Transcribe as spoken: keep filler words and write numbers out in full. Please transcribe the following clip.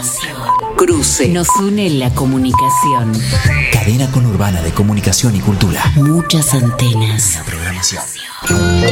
Información. Cruce. Nos une la comunicación. Cadena conurbana de comunicación y cultura. Muchas antenas. La programación.